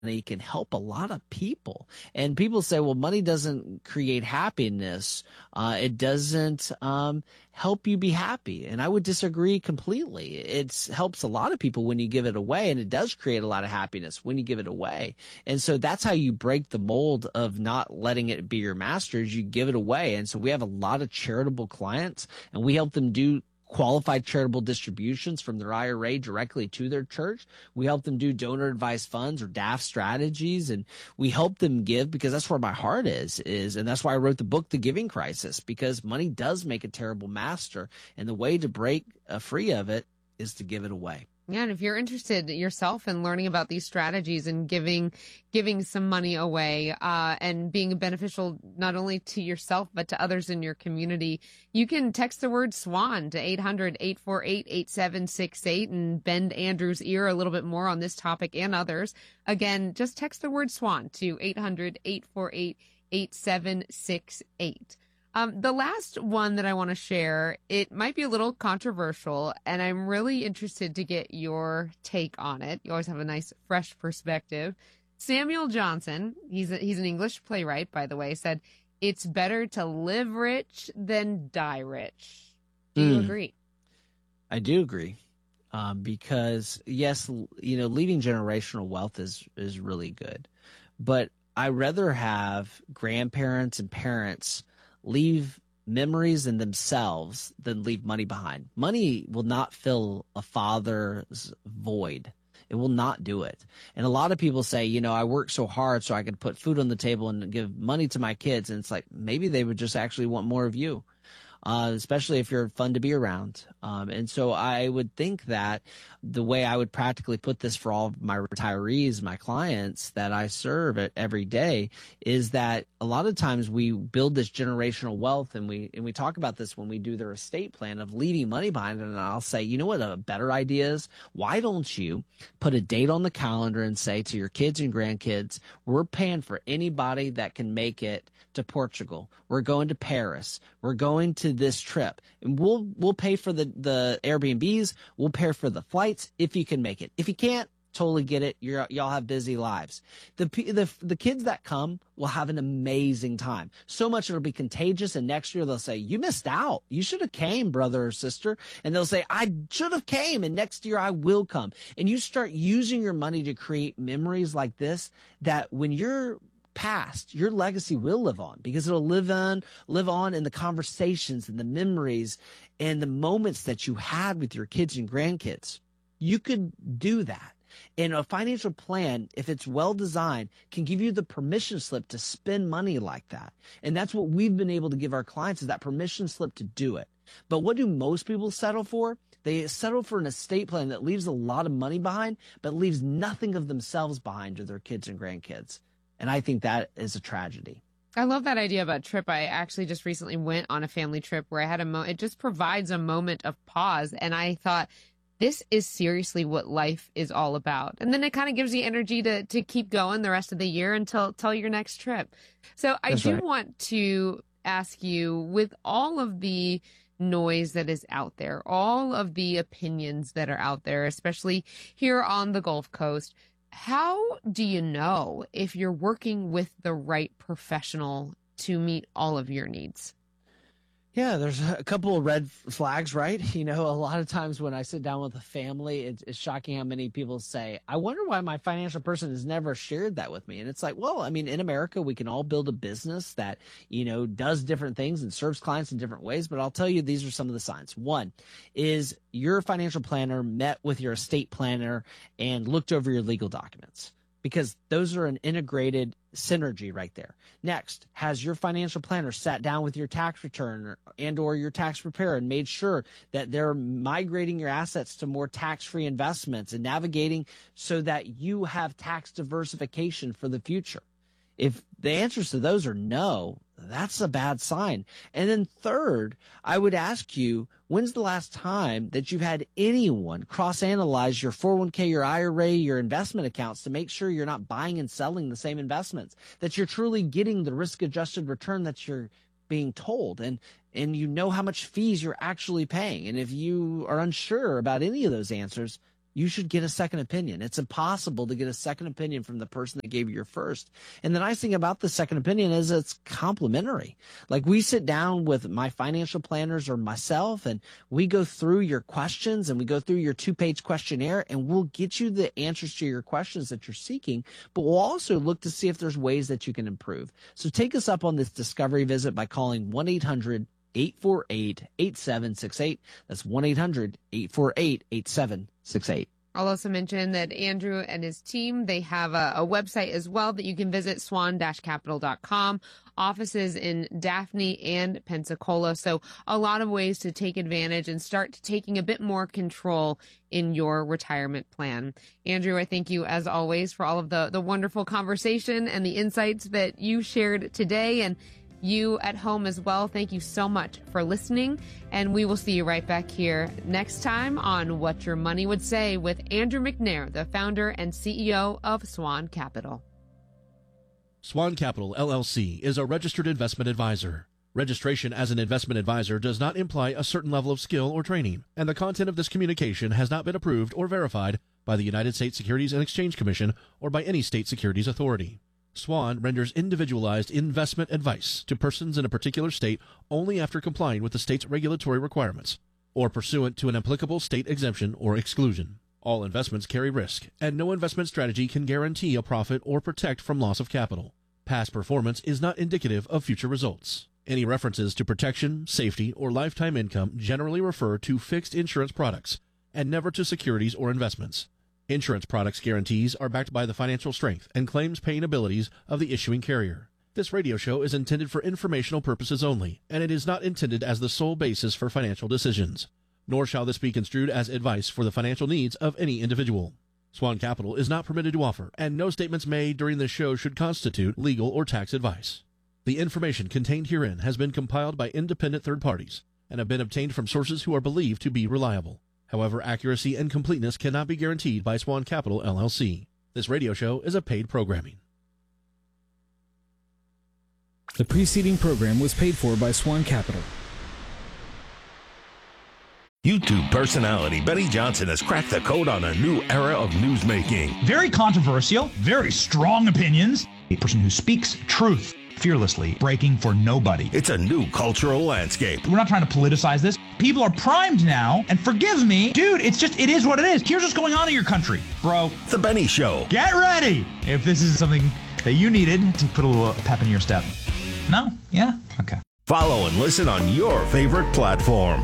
money can help a lot of people. And people say, well, money doesn't create happiness. It doesn't help you be happy. And I would disagree completely. It helps a lot of people when you give it away, and it does create a lot of happiness when you give it away. And so that's how you break the mold of not letting it be your master, is you give it away. And so we have a lot of charitable clients, and we help them do qualified charitable distributions from their IRA directly to their church. We help them do donor advised funds or DAF strategies, and we help them give because that's where my heart is, and that's why I wrote the book, The Giving Crisis, because money does make a terrible master, and the way to break free of it is to give it away. Yeah, and if you're interested yourself in learning about these strategies and giving some money away and being beneficial not only to yourself but to others in your community, you can text the word SWAN to 800-848-8768 and bend Andrew's ear a little bit more on this topic and others. Again, just text the word SWAN to 800-848-8768. The last one that I want to share, it might be a little controversial, and I'm really interested to get your take on it. You always have a nice, fresh perspective. Samuel Johnson, he's an English playwright, by the way, said, "It's better to live rich than die rich." Do you agree? I do agree. Because yes, leaving generational wealth is really good, but I rather have grandparents and parents leave memories in themselves than leave money behind. Money will not fill a father's void. It will not do it. And a lot of people say, I work so hard so I could put food on the table and give money to my kids. And it's like, maybe they would just actually want more of you. Especially if you're fun to be around. And so I would think that the way I would practically put this for all of my retirees, my clients that I serve every day, is that a lot of times we build this generational wealth, and we talk about this when we do their estate plan of leaving money behind. And I'll say, you know what a better idea is? Why don't you put a date on the calendar and say to your kids and grandkids, we're paying for anybody that can make it to Portugal. We're going to Paris. We're going to this trip, and we'll pay for the Airbnbs. We'll pay for the flights if you can make it. If you can't, totally get it. Y'all have busy lives. The kids that come will have an amazing time. So much it'll be contagious, and next year they'll say, "You missed out. You should have came, brother or sister." And they'll say, "I should have came, and next year I will come." And you start using your money to create memories like this, that when you're past, your legacy will live on, because it'll live on in the conversations and the memories and the moments that you had with your kids and grandkids. You could do that. And a financial plan, if it's well designed, can give you the permission slip to spend money like that. And that's what we've been able to give our clients, is that permission slip to do it. But what do most people settle for? They settle for an estate plan that leaves a lot of money behind, but leaves nothing of themselves behind to their kids and grandkids. And I think that is a tragedy. I love that idea about trip. I actually just recently went on a family trip where I had it just provides a moment of pause. And I thought, this is seriously what life is all about. And then it kind of gives you energy to keep going the rest of the year until your next trip. So I do want to ask you, with all of the noise that is out there, all of the opinions that are out there, especially here on the Gulf Coast, how do you know if you're working with the right professional to meet all of your needs? Yeah, there's a couple of red flags, right? A lot of times when I sit down with a family, it's shocking how many people say, "I wonder why my financial person has never shared that with me." And it's like, well, in America, we can all build a business that, does different things and serves clients in different ways. But I'll tell you, these are some of the signs. One is your financial planner met with your estate planner and looked over your legal documents, because those are an integrated synergy right there. Next, has your financial planner sat down with your tax return or your tax preparer and made sure that they're migrating your assets to more tax-free investments and navigating so that you have tax diversification for the future? If the answers to those are no, that's a bad sign. And then third, I would ask you, when's the last time that you've had anyone cross-analyze your 401k, your IRA, your investment accounts to make sure you're not buying and selling the same investments, that you're truly getting the risk-adjusted return that you're being told, and how much fees you're actually paying? And if you are unsure about any of those answers, you should get a second opinion. It's impossible to get a second opinion from the person that gave you your first. And the nice thing about the second opinion is it's complimentary. Like, we sit down with my financial planners or myself, and we go through your questions and we go through your 2-page questionnaire, and we'll get you the answers to your questions that you're seeking, but we'll also look to see if there's ways that you can improve. So take us up on this discovery visit by calling 1-800-848-8768. That's 1-800-848-8768. I'll also mention that Andrew and his team, they have a website as well that you can visit, swan-capital.com, offices in Daphne and Pensacola. So a lot of ways to take advantage and start taking a bit more control in your retirement plan. Andrew, I thank you as always for all of the wonderful conversation and the insights that you shared today. And you at home as well, thank you so much for listening, and we will see you right back here next time on What Your Money Would Say with Andrew McNair, the founder and CEO of Swan Capital. Swan Capital, LLC, is a registered investment advisor. Registration as an investment advisor does not imply a certain level of skill or training, and the content of this communication has not been approved or verified by the United States Securities and Exchange Commission or by any state securities authority. Swan renders individualized investment advice to persons in a particular state only after complying with the state's regulatory requirements or pursuant to an applicable state exemption or exclusion. All investments carry risk, and no investment strategy can guarantee a profit or protect from loss of capital. Past performance is not indicative of future results. Any references to protection, safety, or lifetime income generally refer to fixed insurance products and never to securities or investments. Insurance products guarantees are backed by the financial strength and claims paying abilities of the issuing carrier. This radio show is intended for informational purposes only, and it is not intended as the sole basis for financial decisions. Nor shall this be construed as advice for the financial needs of any individual. Swan Capital is not permitted to offer, and no statements made during this show should constitute legal or tax advice. The information contained herein has been compiled by independent third parties and have been obtained from sources who are believed to be reliable. However, accuracy and completeness cannot be guaranteed by Swan Capital, LLC. This radio show is a paid programming. The preceding program was paid for by Swan Capital. YouTube personality Benny Johnson has cracked the code on a new era of newsmaking. Very controversial, very strong opinions. A person who speaks truth fearlessly, breaking for nobody. It's a new cultural landscape. We're not trying to politicize this. People are primed now, and forgive me, dude, it is what it is. Here's what's going on in your country, bro. The Benny Show. Get ready if this is something that you needed to put a little pep in your step. No? Yeah? Okay. Follow and listen on your favorite platform.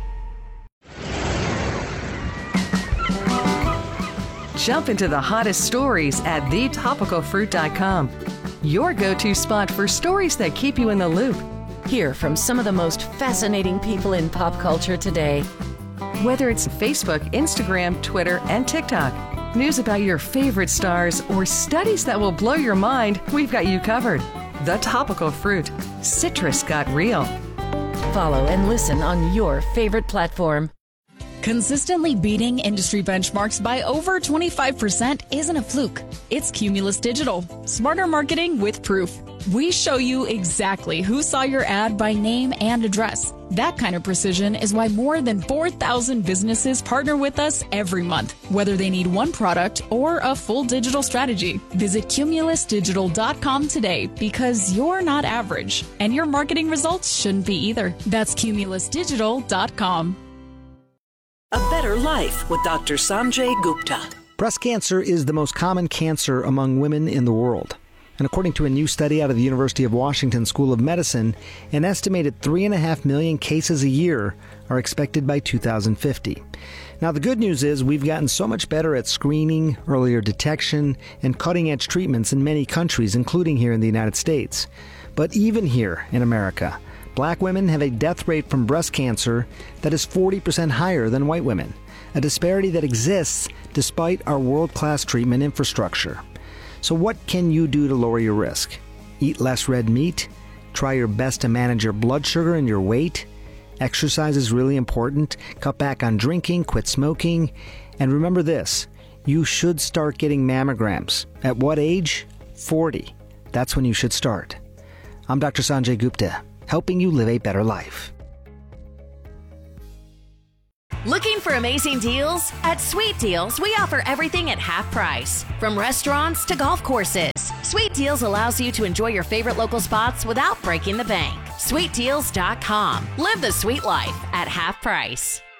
Jump into the hottest stories at thetopicalfruit.com. Your go-to spot for stories that keep you in the loop. Hear from some of the most fascinating people in pop culture today. Whether it's Facebook, Instagram, Twitter, and TikTok, news about your favorite stars, or studies that will blow your mind, we've got you covered. The Topical Fruit. Citrus got real. Follow and listen on your favorite platform. Consistently beating industry benchmarks by over 25% isn't a fluke. It's Cumulus Digital. Smarter marketing with proof. We show you exactly who saw your ad by name and address. That kind of precision is why more than 4,000 businesses partner with us every month, whether they need one product or a full digital strategy. Visit cumulusdigital.com today because you're not average, and your marketing results shouldn't be either. That's cumulusdigital.com. A Better Life with Dr. Sanjay Gupta. Breast cancer is the most common cancer among women in the world. And according to a new study out of the University of Washington School of Medicine, an estimated 3.5 million cases a year are expected by 2050. Now, the good news is we've gotten so much better at screening, earlier detection, and cutting-edge treatments in many countries, including here in the United States. But even here in America, Black women have a death rate from breast cancer that is 40% higher than white women, a disparity that exists despite our world-class treatment infrastructure. So what can you do to lower your risk? Eat less red meat? Try your best to manage your blood sugar and your weight? Exercise is really important. Cut back on drinking, quit smoking. And remember this, you should start getting mammograms. At what age? 40. That's when you should start. I'm Dr. Sanjay Gupta, helping you live a better life. Looking for amazing deals? At Sweet Deals, we offer everything at half price. From restaurants to golf courses, Sweet Deals allows you to enjoy your favorite local spots without breaking the bank. SweetDeals.com. Live the sweet life at half price.